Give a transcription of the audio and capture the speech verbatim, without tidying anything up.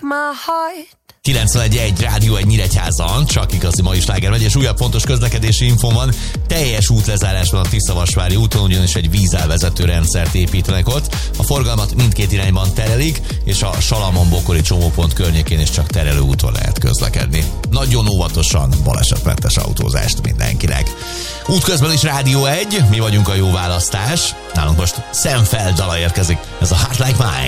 my heart. kilencvenegy egy Rádió egy Nyíregyházan, csak igazi mai sláger megy, és újabb fontos közlekedési info van. Teljes útlezárás van a Tiszavasvári úton, ugyanis egy vízelvezető rendszert építenek ott. A forgalmat mindkét irányban terelik, és a Salamon-Bokori csomópont környékén is csak terelő úton lehet közlekedni. Nagyon óvatosan, balesetmentes autózást mindenkinek. Útközben is Rádió egy, mi vagyunk a jó választás. Nálunk most Sam Feld dala érkezik, ez a Heart Like Mine.